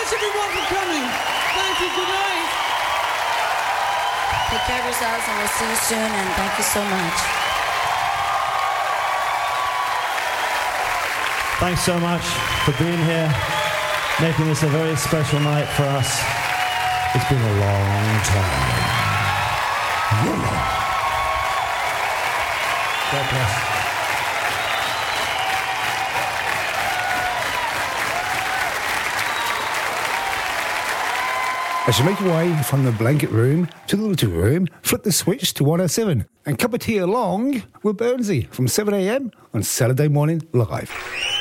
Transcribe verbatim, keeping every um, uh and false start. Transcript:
much, everyone, for coming. Thank you. Good night. Take care of yourselves, and we'll see you soon, and thank you so much. Thanks so much for being here, making this a very special night for us. It's been a long time. God bless. As you make your way from the blanket room to the little room, flip the switch to one oh seven and cup of tea along with Burnsy from seven a.m. on Saturday Morning Live.